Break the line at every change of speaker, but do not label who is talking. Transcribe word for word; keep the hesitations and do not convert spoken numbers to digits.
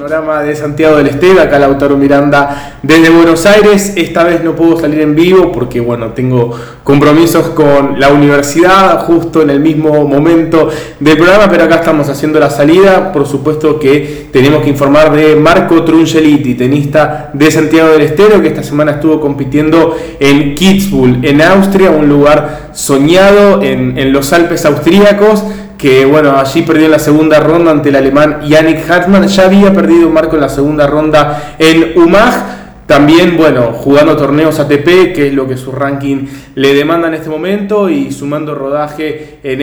panorama de Santiago del Estero, acá Lautaro Miranda desde Buenos Aires. Esta vez no puedo salir en vivo porque bueno, tengo compromisos con la universidad justo en el mismo momento del programa, pero acá estamos haciendo la salida. Por supuesto que tenemos que informar de Marco Trungelliti, tenista de Santiago del Estero, que esta semana estuvo compitiendo en Kitzbühel, en Austria, un lugar soñado en, en los Alpes austríacos, que bueno, allí perdió en la segunda ronda ante el alemán Yannick Hartmann. Ya había perdido Marco en la segunda ronda en Umag. También, bueno, jugando torneos A T P, que es lo que su ranking le demanda en este momento, y sumando rodaje en